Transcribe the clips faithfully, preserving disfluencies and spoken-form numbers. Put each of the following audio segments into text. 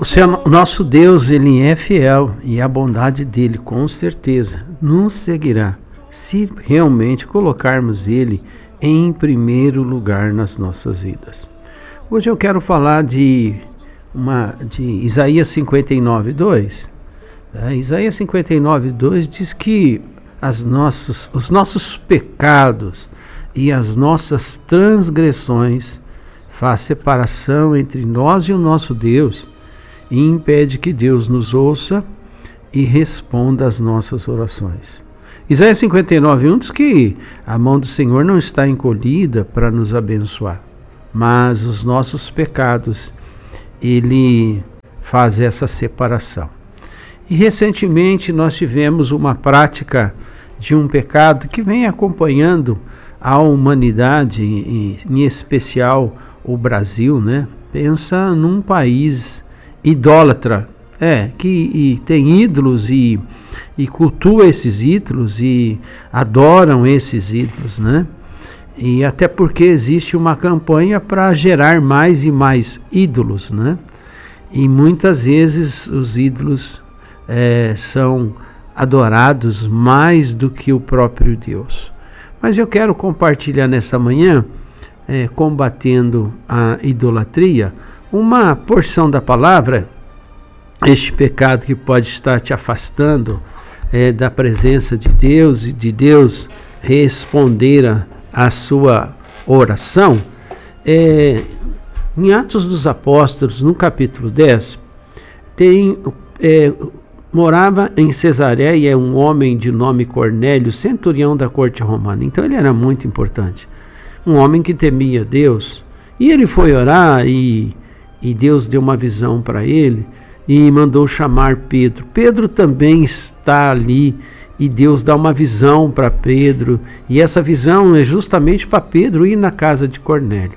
O Senhor, nosso Deus, Ele é fiel e a bondade dEle, com certeza, nos seguirá se realmente colocarmos Ele em primeiro lugar nas nossas vidas. Hoje eu quero falar de, uma, de Isaías cinquenta e nove, dois. É, Isaías cinquenta e nove, dois diz que as nossos, os nossos pecados e as nossas transgressões faz separação entre nós e o nosso Deus e impede que Deus nos ouça e responda às nossas orações. Isaías cinquenta e nove, um diz que a mão do Senhor não está encolhida para nos abençoar, mas os nossos pecados, Ele faz essa separação. E recentemente nós tivemos uma prática de um pecado que vem acompanhando a humanidade, em, em especial o Brasil, né? Pensa num país idólatra, é, que e tem ídolos e, e cultua esses ídolos e adoram esses ídolos, né? E até porque existe uma campanha para gerar mais e mais ídolos, né? E muitas vezes os ídolos é, são adorados mais do que o próprio Deus. Mas eu quero compartilhar nessa manhã, é, combatendo a idolatria, uma porção da palavra, este pecado que pode estar te afastando é, da presença de Deus e de Deus responder a, a sua oração. É, em Atos dos Apóstolos, no capítulo dez, tem, é, morava em Cesareia um homem de nome Cornélio, centurião da corte romana. Então ele era muito importante, um homem que temia Deus, e ele foi orar e E Deus deu uma visão para ele e mandou chamar Pedro. Pedro também está ali e Deus dá uma visão para Pedro. E essa visão é justamente para Pedro ir na casa de Cornélio.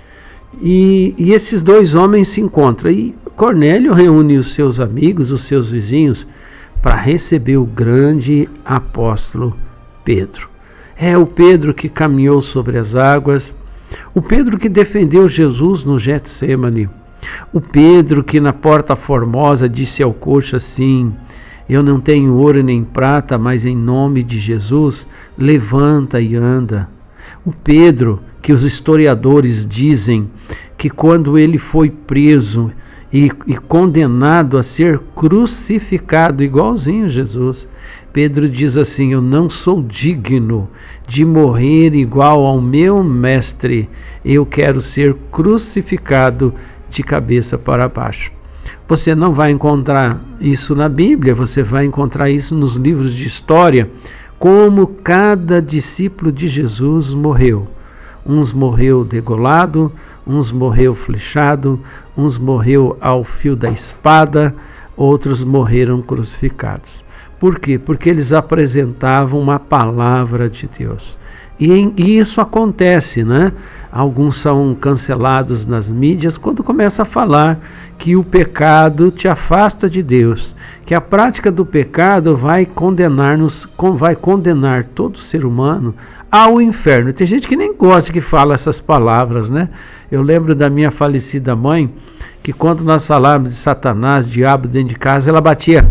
E, e esses dois homens se encontram. E Cornélio reúne os seus amigos, os seus vizinhos, para receber o grande apóstolo Pedro. É o Pedro que caminhou sobre as águas. O Pedro que defendeu Jesus no Getsêmani. O Pedro que na Porta Formosa disse ao coxo assim: eu não tenho ouro nem prata, mas em nome de Jesus, levanta e anda. O Pedro que os historiadores dizem que quando ele foi preso e, e condenado a ser crucificado, igualzinho Jesus, Pedro diz assim: eu não sou digno de morrer igual ao meu mestre, eu quero ser crucificado de cabeça para baixo. Você não vai encontrar isso na Bíblia, você vai encontrar isso nos livros de história, como cada discípulo de Jesus morreu. Uns morreu degolado, uns morreu flechado, uns morreu ao fio da espada, outros morreram crucificados. Por quê? Porque eles apresentavam uma palavra de Deus. E, em, e isso acontece, né? Alguns são cancelados nas mídias quando começa a falar que o pecado te afasta de Deus, que a prática do pecado vai condenar-nos, vai condenar todo ser humano ao inferno. Tem gente que nem gosta que fala essas palavras, né? Eu lembro da minha falecida mãe, que quando nós falávamos de Satanás, diabo dentro de casa, ela batia.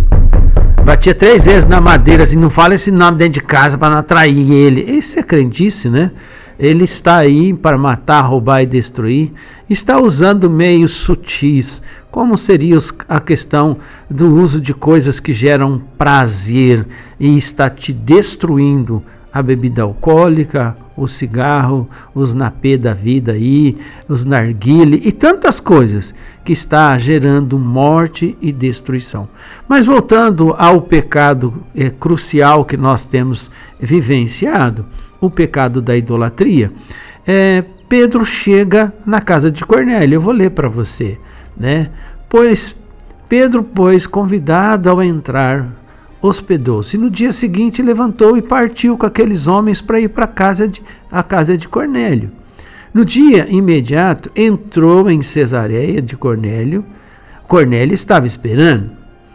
Batia três vezes na madeira, assim, não fala esse nome dentro de casa para não atrair ele. Isso é crendice, né? Ele está aí para matar, roubar e destruir. Está usando meios sutis, como seria a questão do uso de coisas que geram prazer, e está te destruindo. A bebida alcoólica, o cigarro, os napê da vida aí, os narguile e tantas coisas que está gerando morte e destruição. Mas voltando ao pecado é, crucial que nós temos vivenciado, o pecado da idolatria, é, Pedro chega na casa de Cornélio. Eu vou ler para você, né? Pois Pedro, pois, convidado ao entrar, hospedou-se. No dia seguinte levantou e partiu com aqueles homens para ir para a casa de, a casa de Cornélio. No dia imediato entrou em Cesareia de Cornélio. Cornélio estava esperando,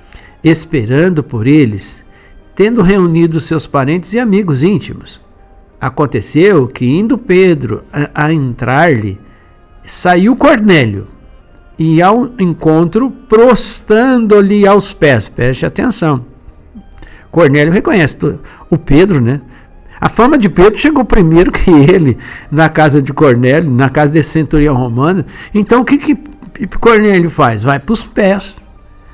esperando por eles, tendo reunido seus parentes e amigos íntimos. Aconteceu que, indo Pedro a, a entrar-lhe, saiu Cornélio e ao encontro, prostrando-lhe aos pés. Preste atenção. Cornélio reconhece o Pedro, né? A fama de Pedro chegou primeiro que ele na casa de Cornélio, na casa desse centurião romano. Então o que, que Cornélio faz? Vai para os pés.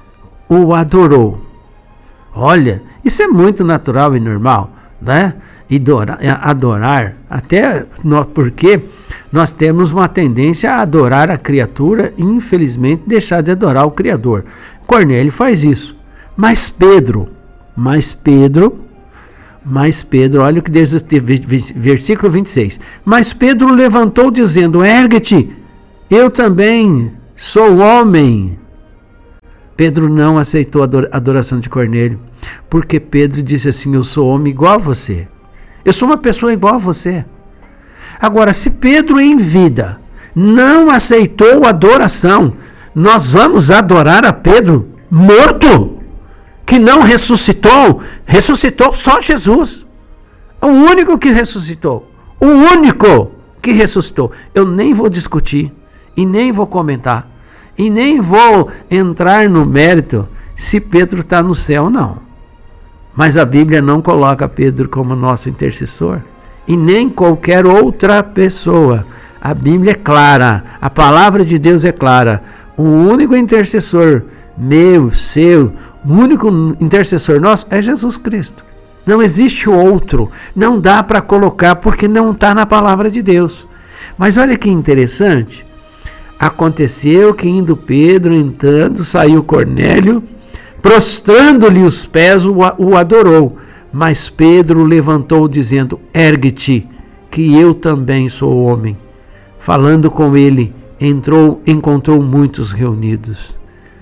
O adorou. Olha, isso é muito natural e normal, né? Adorar, adorar até nós, porque nós temos uma tendência a adorar a criatura e infelizmente deixar de adorar o Criador. Cornélio faz isso. Mas Pedro, mas Pedro, mas Pedro, olha o que diz versículo vinte e seis. Mas Pedro levantou dizendo: ergue-te, eu também sou homem. Pedro não aceitou a adoração de Cornélio, porque Pedro disse assim: eu sou homem igual a você. Eu sou uma pessoa igual a você. Agora, se Pedro em vida não aceitou a adoração, nós vamos adorar a Pedro morto, que não ressuscitou? Ressuscitou só Jesus. O único que ressuscitou. O único que ressuscitou. Eu nem vou discutir, e nem vou comentar, e nem vou entrar no mérito se Pedro está no céu ou não. Mas a Bíblia não coloca Pedro como nosso intercessor, e nem qualquer outra pessoa. A Bíblia é clara, a palavra de Deus é clara. O único intercessor meu, seu, o único intercessor nosso é Jesus Cristo. Não existe outro. Não dá para colocar porque não está na palavra de Deus. Mas olha que interessante. Aconteceu que indo Pedro, entrando, saiu Cornélio, prostrando-lhe os pés, o adorou. Mas Pedro levantou dizendo: ergue-te, que eu também sou homem. Falando com ele, entrou, encontrou muitos reunidos.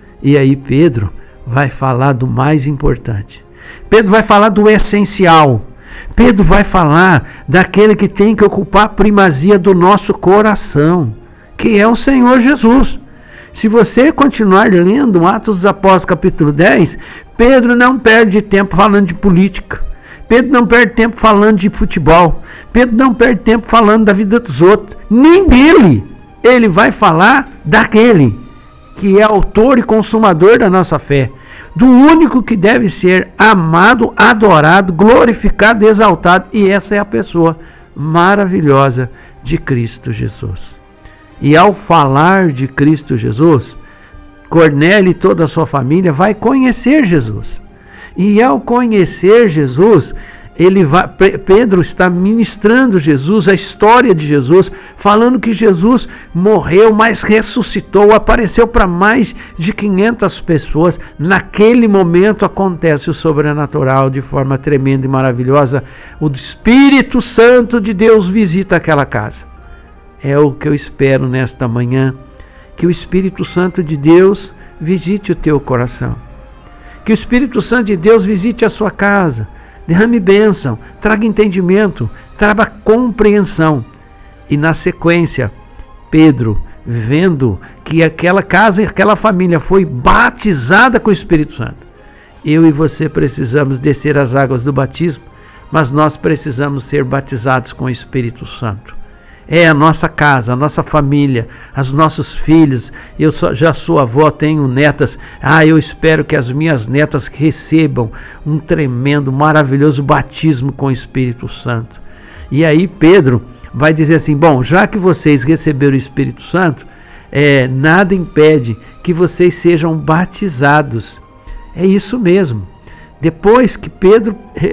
E aí Pedro vai falar do mais importante. Pedro vai falar do essencial. Pedro vai falar daquele que tem que ocupar a primazia do nosso coração, que é o Senhor Jesus. Se você continuar lendo Atos dos Apóstolos capítulo dez, Pedro não perde tempo falando de política. Pedro não perde tempo falando de futebol. Pedro não perde tempo falando da vida dos outros. Nem dele. Ele vai falar daquele que é autor e consumador da nossa fé. Do único que deve ser amado, adorado, glorificado e exaltado. E essa é a pessoa maravilhosa de Cristo Jesus. E ao falar de Cristo Jesus, Cornélio e toda a sua família vai conhecer Jesus. E ao conhecer Jesus, ele vai, Pedro está ministrando Jesus, a história de Jesus, falando que Jesus morreu, mas ressuscitou, apareceu para mais de quinhentas pessoas. Naquele momento acontece o sobrenatural de forma tremenda e maravilhosa. O Espírito Santo de Deus visita aquela casa. É o que eu espero nesta manhã, que o Espírito Santo de Deus visite o teu coração. Que o Espírito Santo de Deus visite a sua casa, derrame bênção, traga entendimento, traga compreensão. E na sequência, Pedro, vendo que aquela casa e aquela família foi batizada com o Espírito Santo. Eu e você precisamos descer as águas do batismo, mas nós precisamos ser batizados com o Espírito Santo. É a nossa casa, a nossa família, os nossos filhos. Eu só, já sou avó, tenho netas. Ah, eu espero que as minhas netas recebam um tremendo, maravilhoso batismo com o Espírito Santo. E aí Pedro vai dizer assim: bom, já que vocês receberam o Espírito Santo, é, nada impede que vocês sejam batizados. É isso mesmo. Depois que Pedro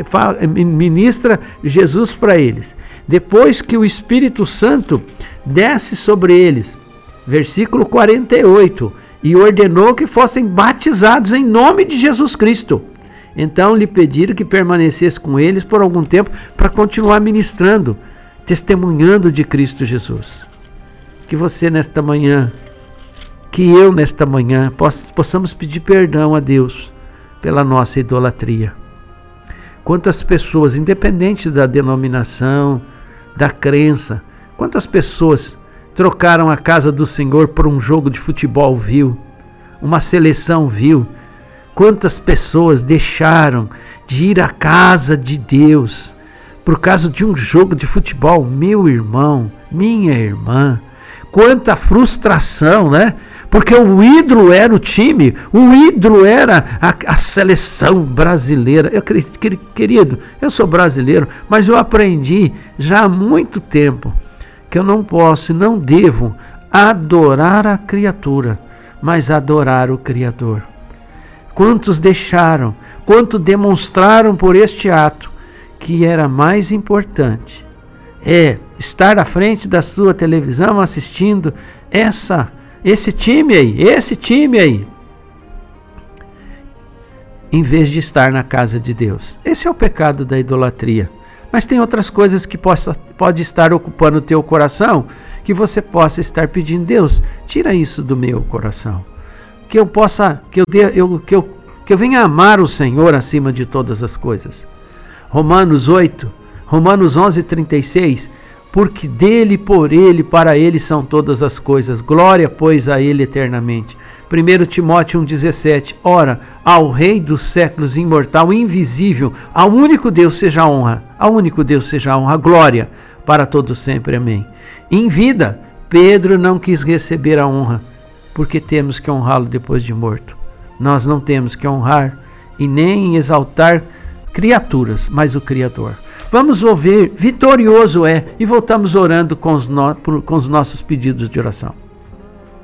ministra Jesus para eles, depois que o Espírito Santo desce sobre eles, versículo quarenta e oito, e ordenou que fossem batizados em nome de Jesus Cristo. Então lhe pediram que permanecesse com eles por algum tempo para continuar ministrando, testemunhando de Cristo Jesus. Que você nesta manhã, que eu nesta manhã, possamos pedir perdão a Deus pela nossa idolatria. Quantas pessoas, independente da denominação, da crença, quantas pessoas trocaram a casa do Senhor por um jogo de futebol vil, uma seleção vil? Quantas pessoas deixaram de ir à casa de Deus por causa de um jogo de futebol? Meu irmão, minha irmã, quanta frustração, né? Porque o ídolo era o time, o ídolo era a, a seleção brasileira. Eu, querido, eu sou brasileiro, mas eu aprendi já há muito tempo que eu não posso e não devo adorar a criatura, mas adorar o Criador. Quantos deixaram, quantos demonstraram por este ato que era mais importante é estar à frente da sua televisão assistindo essa, esse time aí, esse time aí, em vez de estar na casa de Deus. Esse é o pecado da idolatria. Mas tem outras coisas que possa, pode estar ocupando o teu coração, que você possa estar pedindo: Deus, tira isso do meu coração. Que eu possa, que eu, dê, eu, que eu, que eu venha amar o Senhor acima de todas as coisas. Romanos oito, Romanos onze, trinta e seis, porque dele, por ele, para ele são todas as coisas, glória, pois, a ele eternamente. primeiro Timóteo um, dezessete, ora, ao Rei dos séculos, imortal, invisível, ao único Deus seja a honra, ao único Deus seja a honra, glória, para todos sempre, amém. Em vida, Pedro não quis receber a honra, porque temos que honrá-lo depois de morto. Nós não temos que honrar e nem exaltar criaturas, mas o Criador. Vamos ouvir, vitorioso é, e voltamos orando com os, no, com os nossos pedidos de oração.